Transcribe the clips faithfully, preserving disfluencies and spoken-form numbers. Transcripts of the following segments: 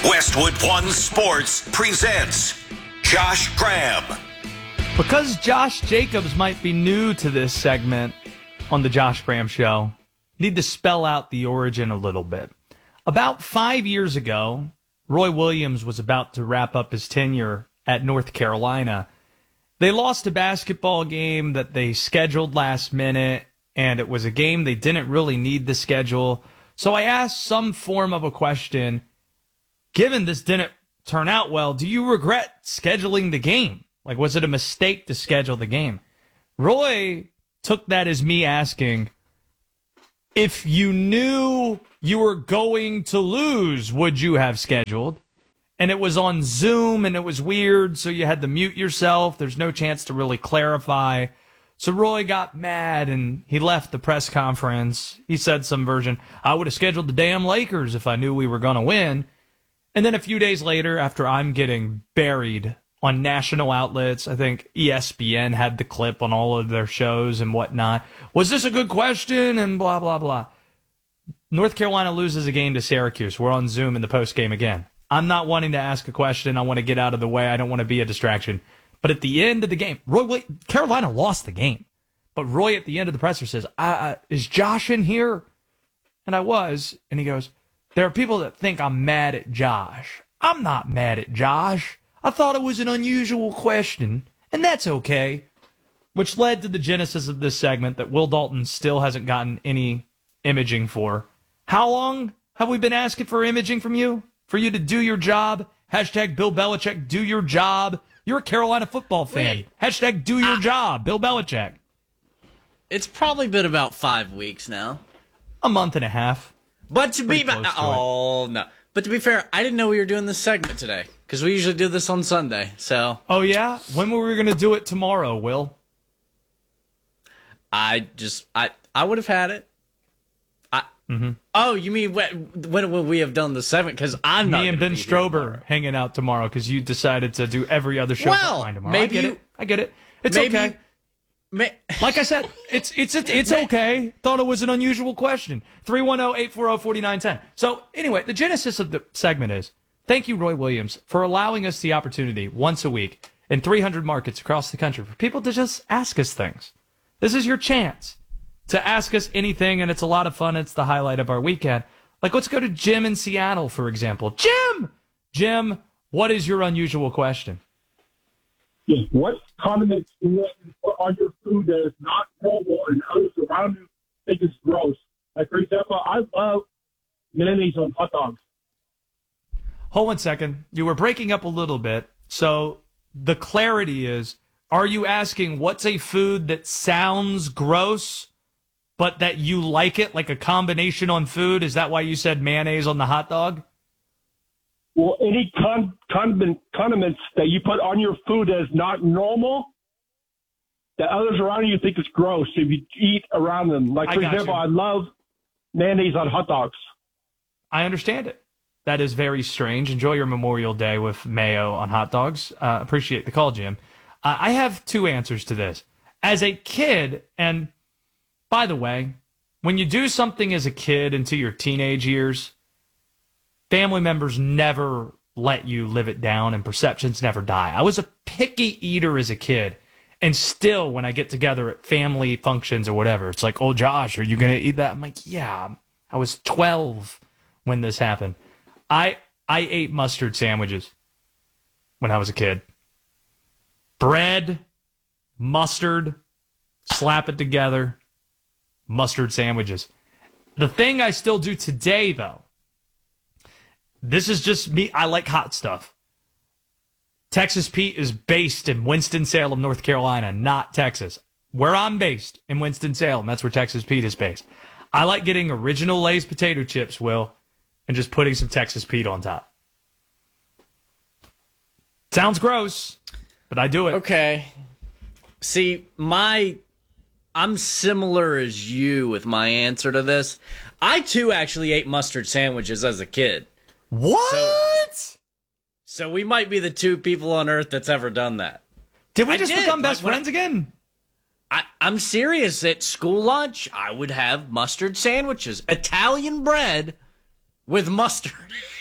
Westwood One Sports presents Josh Graham. Because Josh Jacobs might be new to this segment on the Josh Graham Show, need to spell out the origin a little bit. About five years ago, Roy Williams was about to wrap up his tenure at North Carolina. They lost a basketball game that they scheduled last minute, and it was a game they didn't really need to schedule. So I asked some form of a question. Given this didn't turn out well, do you regret scheduling the game? Like, was it a mistake to schedule the game? Roy took that as me asking, if you knew you were going to lose, would you have scheduled? And it was on Zoom, and it was weird, so you had to mute yourself. There's no chance to really clarify. So Roy got mad, and he left the press conference. He said some version, I would have scheduled the damn Lakers if I knew we were going to win. And then a few days later, after I'm getting buried on national outlets, I think E S P N had the clip on all of their shows and whatnot. Was this a good question? And blah, blah, blah. North Carolina loses a game to Syracuse. We're on Zoom in the postgame again. I'm not wanting to ask a question. I want to get out of the way. I don't want to be a distraction. But at the end of the game, Roy, Carolina lost the game. But Roy at the end of the presser says, uh, is Josh in here? And I was. And he goes, there are people that think I'm mad at Josh. I'm not mad at Josh. I thought it was an unusual question, and that's okay. Which led to the genesis of this segment that Will Dalton still hasn't gotten any imaging for. How long have we been asking for imaging from you? For you to do your job? Hashtag Bill Belichick, do your job. You're a Carolina football fan. Wait. Hashtag do your I, job, Bill Belichick. It's probably been about five weeks now. A month and a half. But to Pretty be, close to oh no. But to be fair, I didn't know we were doing this segment today because we usually do this on Sunday. So Oh yeah? When were we going to do it tomorrow, Will? I just, I, I would have had it. I. Mm-hmm. Oh, you mean when, when would we have done the segment? Because I'm not. Me and Ben Strober hanging out tomorrow because you decided to do every other show Well, but mine tomorrow. maybe I get you- it. I get it. It's maybe okay. you- May, Like I said, it's it's it's, it's okay. Thought it was an unusual question. three one zero, eight four zero, four nine one zero. So anyway, the genesis of the segment is, thank you, Roy Williams, for allowing us the opportunity once a week in three hundred markets across the country for people to just ask us things. This is your chance to ask us anything, and it's a lot of fun. It's the highlight of our weekend. Like, let's go to Jim in Seattle, for example. Jim! Jim, what is your unusual question? Yes, what condiments do you put on your food that is not normal and others around you think is gross? Like, for example, I love mayonnaise on hot dogs. Hold one second. You were breaking up a little bit. So the clarity is, are you asking what's a food that sounds gross, but that you like it, like a combination on food? Is that why you said mayonnaise on the hot dog? Well, any con- condiment, condiments that you put on your food that is not normal, that others around you think is gross if you eat around them. Like, I for got example, you. I love mayonnaise on hot dogs. I understand it. That is very strange. Enjoy your Memorial Day with mayo on hot dogs. Uh, appreciate the call, Jim. Uh, I have two answers to this. As a kid, and by the way, when you do something as a kid into your teenage years, family members never let you live it down and perceptions never die. I was a picky eater as a kid. And still, when I get together at family functions or whatever, it's like, oh, Josh, are you going to eat that? I'm like, yeah, I was twelve when this happened. I I ate mustard sandwiches when I was a kid. Bread, mustard, slap it together, mustard sandwiches. The thing I still do today, though, this is just me. I like hot stuff. Texas Pete is based in Winston-Salem, North Carolina, not Texas. Where I'm based, in Winston-Salem, that's where Texas Pete is based. I like getting original Lay's potato chips, Will, and just putting some Texas Pete on top. Sounds gross, but I do it. Okay. See, my I'm similar as you with my answer to this. I too actually ate mustard sandwiches as a kid. What? So, so we might be the two people on earth that's ever done that. Did we I just did. become best Like, when friends again? I, I'm serious. At school lunch, I would have mustard sandwiches. Italian bread with mustard.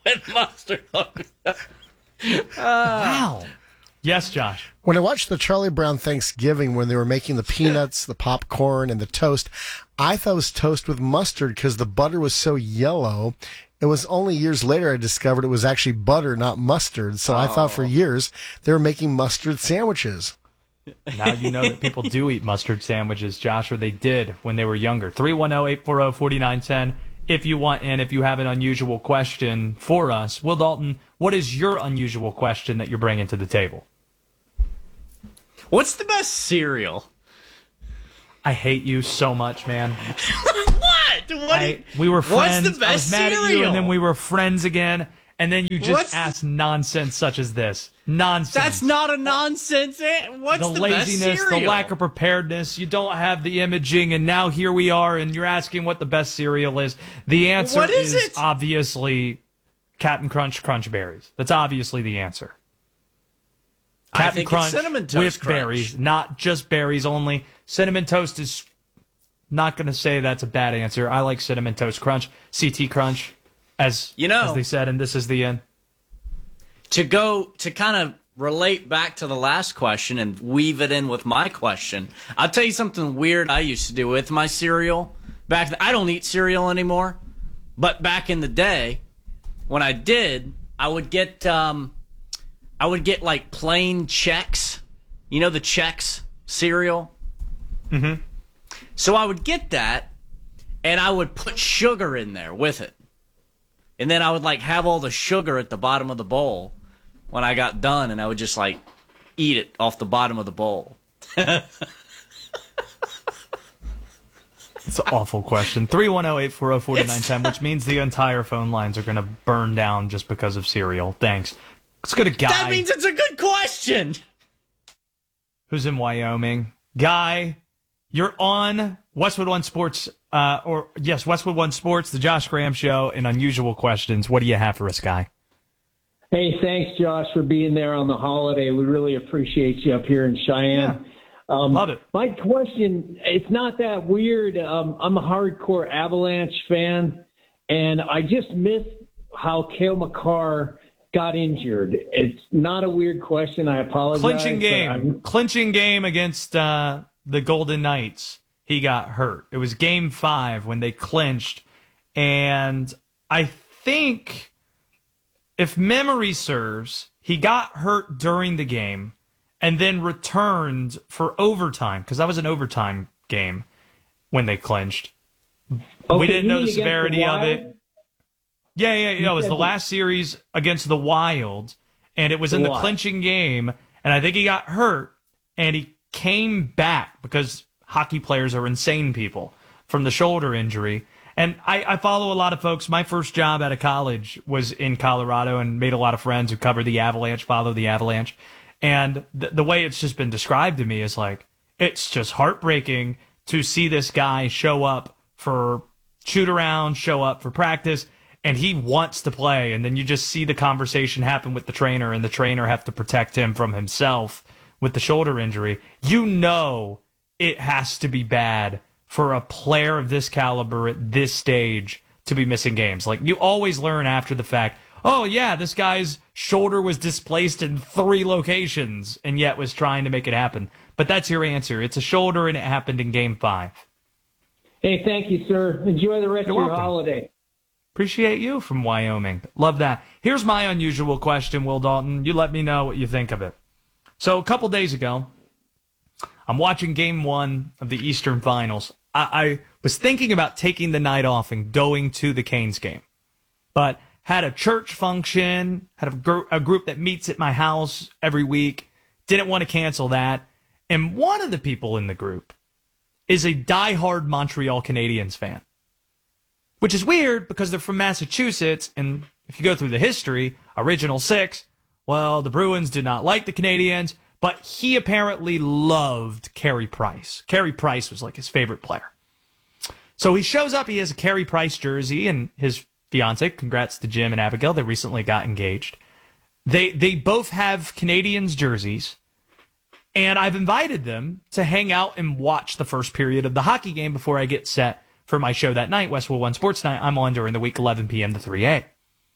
with mustard on it. Wow. Yes, Josh. When I watched the Charlie Brown Thanksgiving, when they were making the peanuts, the popcorn, and the toast, I thought it was toast with mustard because the butter was so yellow. It was only years later I discovered it was actually butter, not mustard. So oh. I thought for years they were making mustard sandwiches. Now you know that people do eat mustard sandwiches, Josh, or they did when they were younger. three one zero, eight four zero, four nine one zero if you want, and if you have an unusual question for us. Will Dalton, what is your unusual question that you're bringing to the table? What's the best cereal? I hate you so much, man. What? What? I, we were friends. What's the best I was mad cereal? at you, and then we were friends again. And then you just What's... ask nonsense such as this. Nonsense. That's not a nonsense. What's the, the best laziness, cereal? the lack of preparedness. You don't have the imaging, and now here we are, and you're asking what the best cereal is. The answer what is, is it? obviously Captain Crunch Crunch Berries. That's obviously the answer. Captain I think Crunch it's Cinnamon Toast with Crunch. berries, not just berries only. Cinnamon Toast is not going to say that's a bad answer. I like Cinnamon Toast Crunch, C T Crunch, as you know, as they said, and this is the end. To go to kind of relate back to the last question and weave it in with my question, I'll tell you something weird I used to do with my cereal. Back then, I don't eat cereal anymore, but back in the day, when I did, I would get um, I would get like plain Chex, you know the Chex cereal. Mm-hmm. So I would get that, and I would put sugar in there with it. And then I would, like, have all the sugar at the bottom of the bowl when I got done, and I would just, like, eat it off the bottom of the bowl. It's an awful question. three one zero, eight four zero, four nine one zero, which means the entire phone lines are going to burn down just because of cereal. Thanks. Let's go to Guy. That means it's a good question. Who's in Wyoming. Guy, you're on Westwood One Sports, uh, or yes, Westwood One Sports, the Josh Graham Show, and Unusual Questions. What do you have for us, Guy? Hey, thanks, Josh, for being there on the holiday. We really appreciate you up here in Cheyenne. Yeah. Um, Love it. My question, it's not that weird. Um, I'm a hardcore Avalanche fan, and I just missed how Cale Makar got injured. It's not a weird question. I apologize. Clinching game. Clinching game against uh, the Golden Knights. He got hurt. It was game five when they clinched. And I think, if memory serves, he got hurt during the game and then returned for overtime, because that was an overtime game when they clinched. Okay, we didn't know the against severity the of it. Yeah, yeah, yeah. It was the last series against the Wild, and it was in the Wild. clinching game, and I think he got hurt, and he came back because hockey players are insane people from the shoulder injury. And I, I follow a lot of folks. My first job out of college was in Colorado and made a lot of friends who cover the Avalanche, follow the Avalanche. And the, the way it's just been described to me is like, it's just heartbreaking to see this guy show up for shoot around, show up for practice, and he wants to play. And then you just see the conversation happen with the trainer, and the trainer have to protect him from himself with the shoulder injury. You know it has to be bad for a player of this caliber at this stage to be missing games. Like, you always learn after the fact, oh, yeah, this guy's shoulder was displaced in three locations and yet was trying to make it happen. But that's your answer. It's a shoulder, and it happened in game five. Hey, thank you, sir. Enjoy the rest You're of your welcome. holiday. Appreciate you from Wyoming. Love that. Here's my unusual question, Will Dalton. You let me know what you think of it. So a couple days ago, I'm watching game one of the Eastern Finals. I, I was thinking about taking the night off and going to the Canes game, but had a church function, had a, gr- a group that meets at my house every week, didn't want to cancel that. And one of the people in the group is a diehard Montreal Canadiens fan, which is weird because they're from Massachusetts. And if you go through the history, original six, well, the Bruins did not like the Canadiens, but he apparently loved Carey Price. Carey Price was like his favorite player. So he shows up, he has a Carey Price jersey, and his fiance, congrats to Jim and Abigail, they recently got engaged. They they both have Canadiens jerseys, and I've invited them to hang out and watch the first period of the hockey game before I get set for my show that night, Westwood One Sports Night. I'm on during the week, eleven p.m. to three a.m.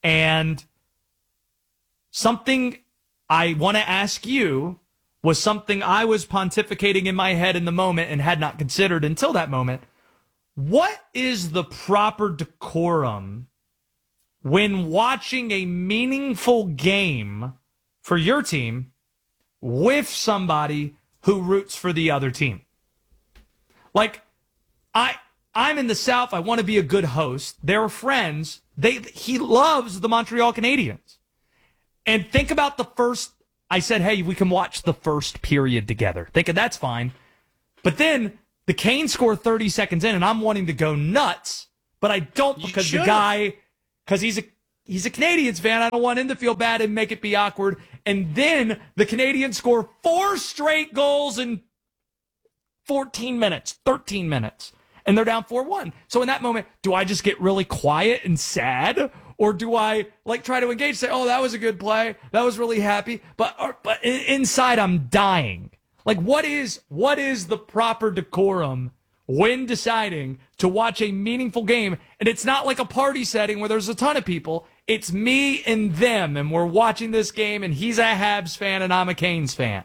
And something I want to ask you was something I was pontificating in my head in the moment and had not considered until that moment. What is the proper decorum when watching a meaningful game for your team with somebody who roots for the other team? Like, I, I'm in the South. I want to be a good host. They're friends. They, he loves the Montreal Canadiens. And think about the first, I said, hey, we can watch the first period together. Thinking that's fine. But then the Canes score thirty seconds in, and I'm wanting to go nuts, but I don't because the guy, because he's a he's a Canadiens fan. I don't want him to feel bad and make it be awkward. And then the Canadiens score four straight goals in fourteen minutes, thirteen minutes, and they're down four one. So in that moment, do I just get really quiet and sad? Or do I like try to engage, say, oh, that was a good play. That was really happy. But or, but inside I'm dying. Like, what is what is the proper decorum when deciding to watch a meaningful game? And it's not like a party setting where there's a ton of people. It's me and them, and we're watching this game, and he's a Habs fan, and I'm a Canes fan.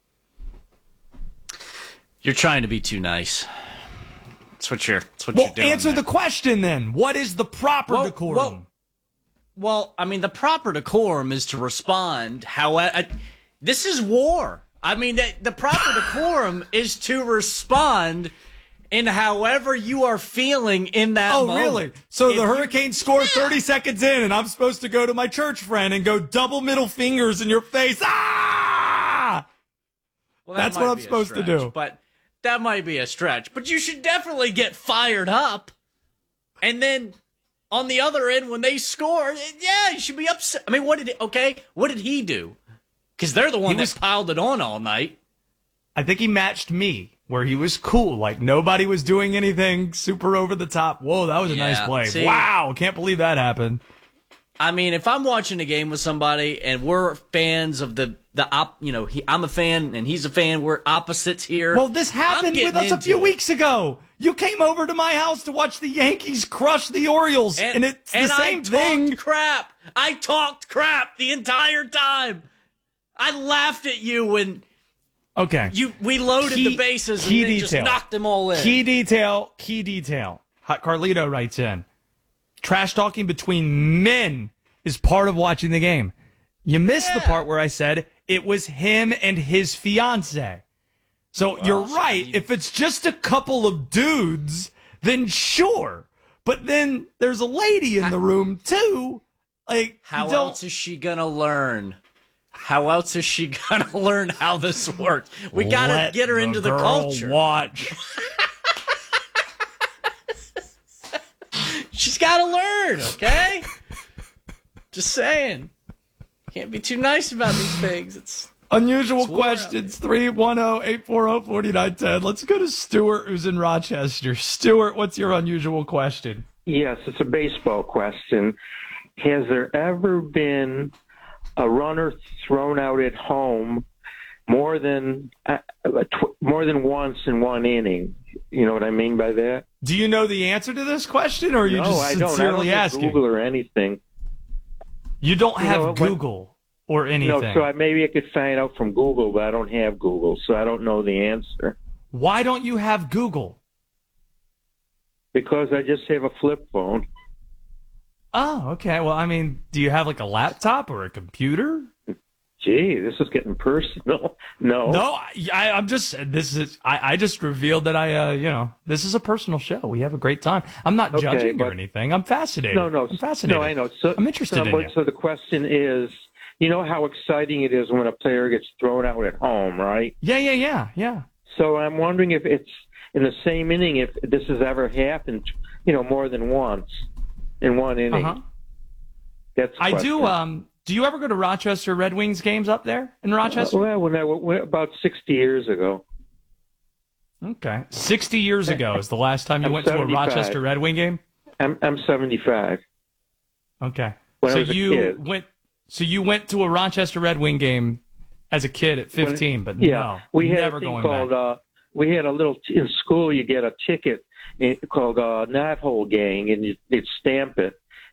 You're trying to be too nice. That's what you're, that's what well, you're doing. Well, answer there. the question then. What is the proper well, decorum? Well, well, I mean, the proper decorum is to respond. However, this is war. I mean, the, the proper decorum is to respond in however you are feeling in that oh, moment. really? So if the Hurricanes score thirty seconds in, and I'm supposed to go to my church friend and go double middle fingers in your face. Ah! Well, that That's what I'm supposed stretch, to do. But that might be a stretch. But you should definitely get fired up. And then on the other end, when they score, yeah, you should be upset. I mean, what did it, okay, what did he do? Because they're the one he that was, piled it on all night. I think he matched me, where he was cool. Like, nobody was doing anything super over the top. Whoa, that was a Yeah, nice play. see, wow, can't believe that happened. I mean, if I'm watching a game with somebody and we're fans of the, the op, you know, he, I'm a fan and he's a fan, we're opposites here. Well, this happened with us a few it. weeks ago. You came over to my house to watch the Yankees crush the Orioles, and, and it's and the same I thing. Talked crap. I talked crap the entire time. I laughed at you when okay. you we loaded key, the bases key and then detail. just knocked them all in. Key detail, key detail. Hot Carlito writes in, trash talking between men is part of watching the game. You missed yeah. the part where I said it was him and his fiance. So well, you're right. So you... If it's just a couple of dudes, then sure. But then there's a lady in the room too. Like, how else is she gonna learn? How else is she gonna learn how this works? We gotta Let get her the into the girl culture. Watch. She's gotta learn, okay? Just saying. Can't be too nice about these things. It's unusual it's questions. three one zero, eight four zero, four nine one zero. Let's go to Stuart, who's in Rochester. Stuart, what's your unusual question? Yes, it's a baseball question. Has there ever been a runner thrown out at home more than uh, tw- more than once in one inning? You know what I mean by that? Do you know the answer to this question, or are you no, just I don't. sincerely I don't have asking? Google or anything. You don't have you know, Google but, or anything. No, so I, maybe I could find out from Google, but I don't have Google, so I don't know the answer. Why don't you have Google? Because I just have a flip phone. Oh, okay. Well, I mean, do you have like a laptop or a computer? Gee, this is getting personal. No. No, I, I'm just, this is, I, I just revealed that I, uh, you know, this is a personal show. We have a great time. I'm not okay, judging but, or anything. I'm fascinated. No, no. I'm fascinated. No, I know. So, I'm interested so, in but, you. So the question is, you know how exciting it is when a player gets thrown out at home, right? Yeah, yeah, yeah, yeah. So I'm wondering if it's in the same inning, if this has ever happened, you know, more than once in one inning. Uh-huh. That's I do, um, do you ever go to Rochester Red Wings games up there in Rochester? Uh, well, when I went about sixty years ago. Okay. sixty years ago is the last time you I'm went to a Rochester Red Wing game? I'm I'm seventy-five. Okay. When so I was a you kid. went so you went to a Rochester Red Wing game as a kid at fifteen, but yeah, no, we had never a thing going called, back. Uh, we had a little, in school you get a ticket called uh, Knothole Gang, and you, they'd stamp it.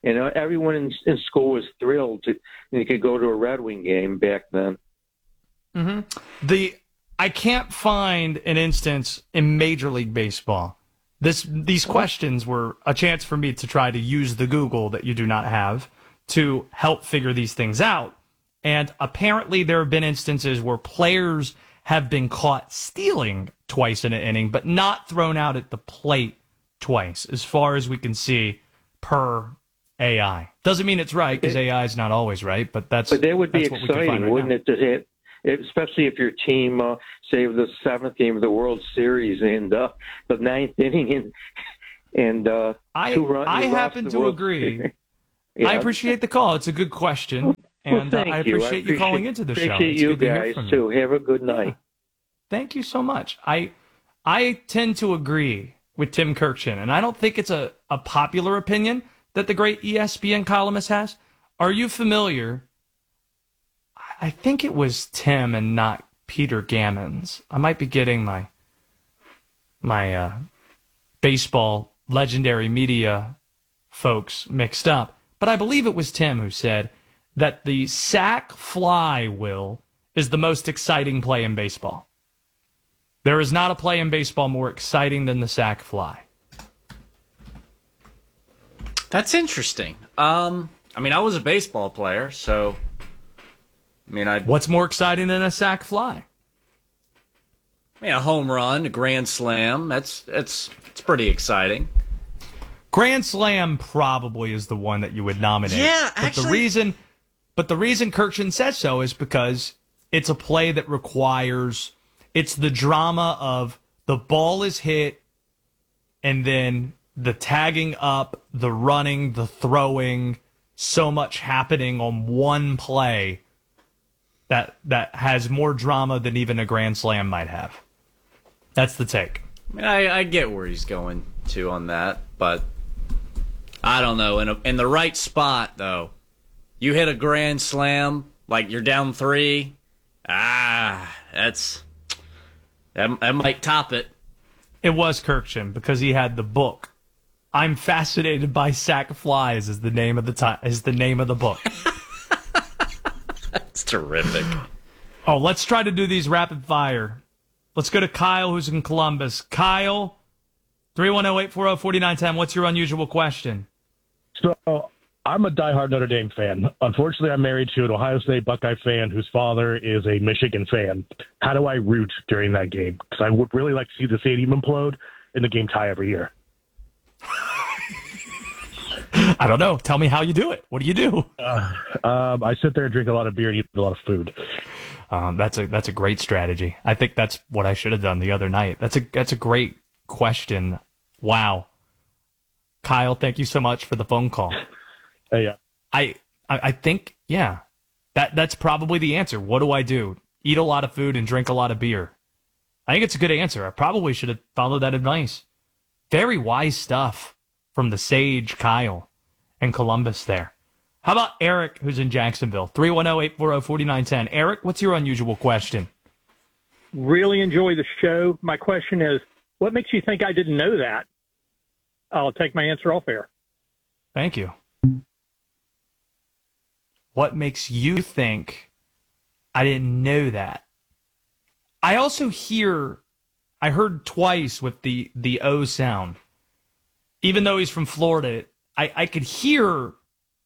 and everyone in, in school was thrilled to they could go to a Red Wing game back then. Mm-hmm. The I can't find an instance in Major League Baseball. This these questions were a chance for me to try to use the Google that you do not have to help figure these things out. And apparently there have been instances where players have been caught stealing twice in an inning, but not thrown out at the plate twice, as far as we can see per A I. Doesn't mean it's right, because A I is not always right, but that's But that would be that's what we can find exciting, right wouldn't now. it? To hit, especially if your team, uh, say, the seventh game of the World Series and uh, the ninth inning, and and uh, I, two runs. I you lost happen the to World agree. Series. Yeah. I appreciate the call. It's a good question, Well, and uh, thank I you. appreciate you calling into the show. Appreciate It's you good to hear guys from you. too. Have a good night. Yeah. Thank you so much. I I tend to agree with Tim Kirkchin, and I don't think it's a, a popular opinion that the great E S P N columnist has. Are you familiar? I think it was Tim and not Peter Gammons. I might be getting my my uh, baseball legendary media folks mixed up, but I believe it was Tim who said that the sack fly, Will, is the most exciting play in baseball. There is not a play in baseball more exciting than the sack fly. That's interesting. Um, I mean, I was a baseball player, so I mean, I What's more exciting than a sack fly? I mean, a home run, a grand slam. That's it's it's pretty exciting. Grand Slam probably is the one that you would nominate. Yeah, but actually- the reason, but the reason Kirkchin says so is because it's a play that requires, it's the drama of the ball is hit, and then the tagging up, the running, the throwing, so much happening on one play that that has more drama than even a Grand Slam might have. That's the take. I mean, I, I get where he's going to on that, but I don't know. In a, in the right spot, though, you hit a grand slam, like you're down three. Ah, that's that, that might top it. It was Kirkchin because he had the book. I'm fascinated by sack flies is the name of the ti- is the name of the book. That's terrific. Oh, let's try to do these rapid fire. Let's go to Kyle, who's in Columbus. Kyle, three one zero, eight four zero, four nine one zero. What's your unusual question? So I'm a diehard Notre Dame fan. Unfortunately, I'm married to an Ohio State Buckeye fan whose father is a Michigan fan. How do I root during that game? Because I would really like to see the stadium implode and the game tie every year. I don't know. Tell me how you do it. What do you do? Uh, um, I sit there and drink a lot of beer and eat a lot of food. Um, that's a that's a great strategy. I think that's what I should have done the other night. That's a that's a great question. Wow, Kyle, thank you so much for the phone call. Hey, yeah. I, I I think, yeah, that that's probably the answer. What do I do? Eat a lot of food and drink a lot of beer. I think it's a good answer. I probably should have followed that advice. Very wise stuff from the sage Kyle and Columbus there. How about Eric, who's in Jacksonville? three one zero, eight four zero, four nine one zero. Eric, what's your unusual question? Really enjoy the show. My question is, what makes you think I didn't know that? I'll take my answer off air. Thank you. What makes you think I didn't know that? I also hear, I heard twice with the, the O sound. Even though he's from Florida, I, I could hear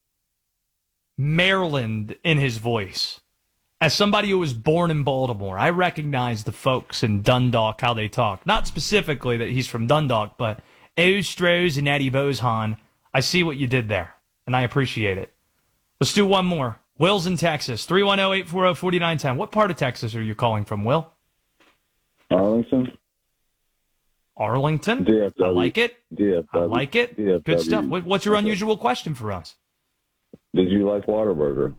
Maryland in his voice. As somebody who was born in Baltimore, I recognize the folks in Dundalk, how they talk. Not specifically that he's from Dundalk, but Ostros and Eddie Bozhan, I see what you did there, and I appreciate it. Let's do one more. Will's in Texas, three one zero, eight four zero, four nine one zero. What part of Texas are you calling from, Will? Arlington. Arlington? D F W. I like it. D F W. I like it. D F W. Good stuff. What, what's your unusual question for us? Did you like Whataburger?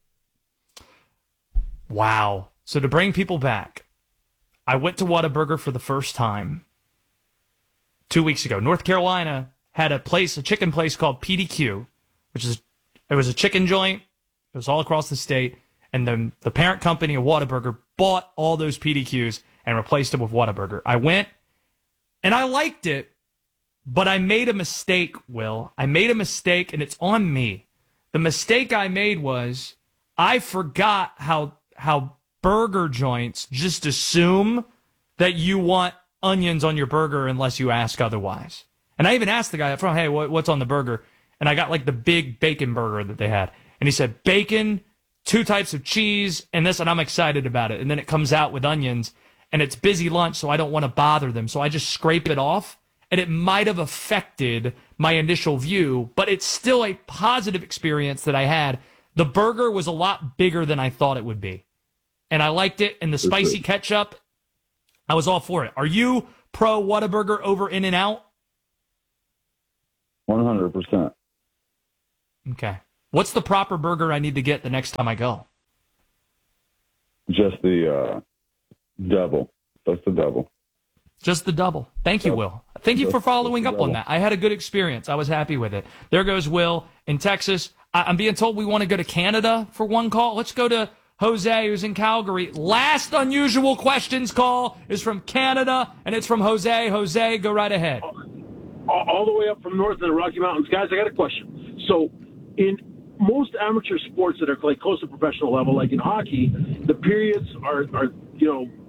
Wow. So to bring people back, I went to Whataburger for the first time two weeks ago. North Carolina had a place, a chicken place called P D Q, which is, it was a chicken joint. It was all across the state. And then the parent company of Whataburger bought all those P D Qs and replaced them with Whataburger. I went and I liked it, But I made a mistake, Will. I made a mistake, and it's on me. The mistake I made was I forgot how how burger joints just assume that you want onions on your burger unless you ask otherwise. And I even asked the guy up front, hey, what, what's on the burger? And I got like the big bacon burger that they had. And he said, bacon, two types of cheese, and this, and I'm excited about it. And then it comes out with onions, and it's busy lunch, so I don't want to bother them. So I just scrape it off. And it might have affected my initial view, but it's still a positive experience that I had. The burger was a lot bigger than I thought it would be. And I liked it. And the spicy ketchup, I was all for it. Are you pro Whataburger over In-N-Out? one hundred percent. Okay. What's the proper burger I need to get the next time I go? Just the uh, double. Just the double. Just the double. Thank you, Will. Thank you for following up on that. I had a good experience. I was happy with it. There goes Will in Texas. I- I'm being told we want to go to Canada for one call. Let's go to Jose, who's in Calgary. Last unusual questions call is from Canada, and it's from Jose. Jose, go right ahead. All, all the way up from north of the Rocky Mountains. Guys, I got a question. So in most amateur sports that are like close to professional level, like in hockey, the periods are, are you know,